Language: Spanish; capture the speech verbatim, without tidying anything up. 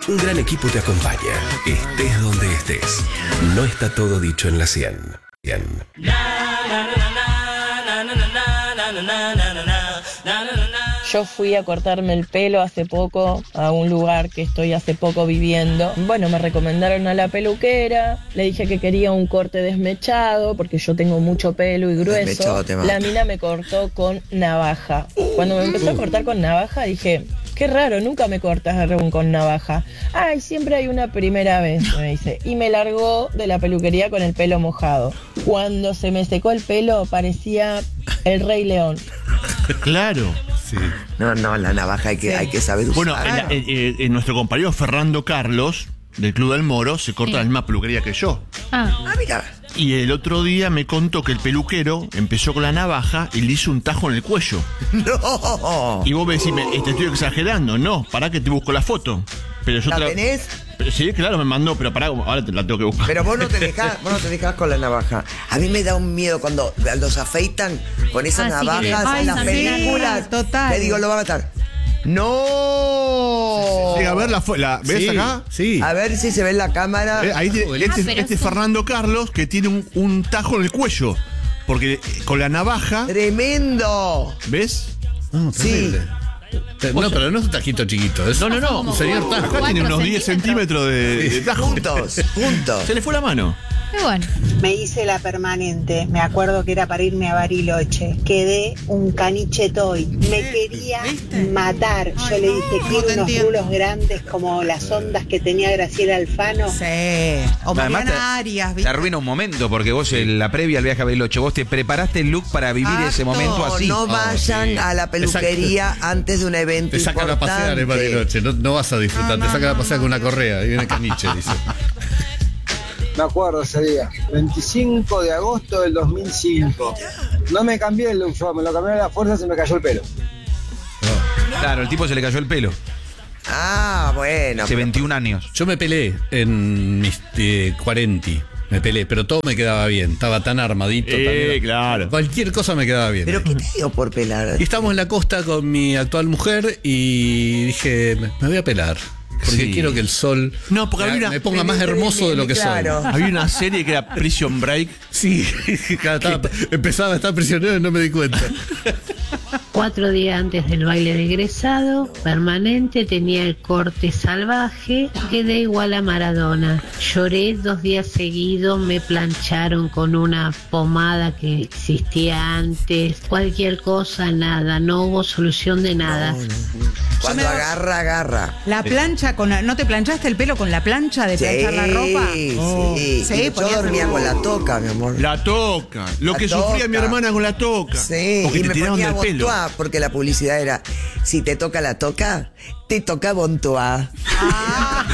Un gran equipo te acompaña, estés donde estés. No está todo dicho en la cien. cien. Yo fui a cortarme el pelo hace poco a un lugar que estoy hace poco viviendo. Bueno, me recomendaron a la peluquera, le dije que quería un corte desmechado porque yo tengo mucho pelo y grueso. La mina me cortó con navaja. Cuando me empezó a cortar con navaja dije, qué raro, nunca me cortas con navaja. Ay, siempre hay una primera vez, me dice. Y me largó de la peluquería con el pelo mojado. Cuando se me secó el pelo parecía el Rey León. Claro. Sí. No, no, la navaja hay que, sí. hay que saber usar. Bueno, el, el, el, el, nuestro compañero Fernando Carlos, del Club del Moro, se corta sí. la misma peluquería que yo. Ah, ah mira. Y el otro día me contó que el peluquero empezó con la navaja y le hizo un tajo en el cuello. ¡No! Y vos me decís, me, te estoy exagerando. No, pará que te busco la foto. Pero yo ¿La tra... tenés? Pero, sí, claro, me mandó, pero pará, ahora te la tengo que buscar. Pero vos no te dejás, vos no te dejás con la navaja. A mí me da un miedo cuando los afeitan con esas ah, navajas sí, en las películas. Total. Te digo, lo va a matar. ¡No! Sí, a ver, la, la ¿ves sí, acá? Sí. A ver si se ve en la cámara. Eh, ahí te, este, ah, este es Fernando Carlos que tiene un, un tajo en el cuello. Porque con la navaja. ¡Tremendo! ¿Ves? No, sí. No, pero no es un tajito chiquito. Es no, no, no. Un señor tajo. Acá tiene unos diez centímetros de, de tajo. Juntos, juntos. Se le fue la mano. Qué bueno. Me hice la permanente, me acuerdo que era para irme a Bariloche. Quedé un caniche toy. Me quería ¿Viste? matar. Yo Ay, le dije, no, quiero unos rulos grandes como las ondas que tenía Graciela Alfano. Sí. O Mariana Arias. Te, te arruina un momento porque vos en la previa al viaje a Bariloche, vos te preparaste el look para vivir Acto. ese momento así. No vayan oh, sí. a la peluquería Exacto. antes de un evento Te sacan importante. a pasear en Bariloche, no, no vas a disfrutar, no, no, te sacan no, a pasear no. con una correa y viene caniche, dice. Me acuerdo ese día, veinticinco de agosto del dos mil cinco. No me cambié el look, yo me lo cambié a la fuerza y se me cayó el pelo. No. Claro, el tipo se le cayó el pelo. Ah, bueno. Hace veintiún años. Yo me peleé en mis eh, cuarenta. Me peleé, pero todo me quedaba bien. Estaba tan armadito. Eh, tan claro. Cualquier cosa me quedaba bien. ¿Pero qué te dio por pelar? Y estábamos en la costa con mi actual mujer y dije, me voy a pelar. Porque sí. quiero que el sol no, porque me, una, me ponga más hermoso de lo que claro. soy. Había una serie que era Prison Break. Sí, estaba, empezaba a estar prisionero y no me di cuenta. Cuatro días antes del baile de egresado, permanente, tenía el corte salvaje, quedé igual a Maradona. Lloré dos días seguidos, me plancharon con una pomada que existía antes. Cualquier cosa, nada, no hubo solución de nada. No, no. Cuando me... agarra, agarra. La plancha, con la... ¿no te planchaste el pelo con la plancha de sí, planchar la ropa? Oh. Sí, sí. Yo dormía con la toca, mi amor. La toca. Lo la que toca. Sufría mi hermana con la toca. Sí, porque y te me tiraron ponía del pelo. Porque la publicidad era, si te toca la toca, te toca Bontoa. Ah.